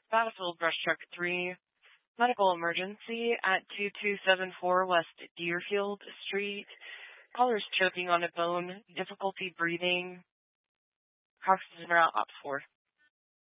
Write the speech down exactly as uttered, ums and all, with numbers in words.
Battlefield Brush Truck three, medical emergency at two two seven four West Deerfield Street. Caller's choking on a bone, difficulty breathing. Oxygen route op four.